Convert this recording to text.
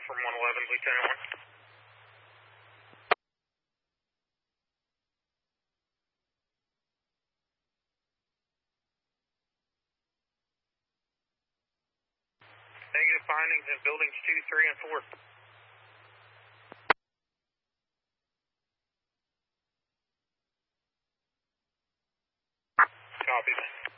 from 111, Lieutenant 1. Negative findings in buildings 2, 3, and 4. Copy that.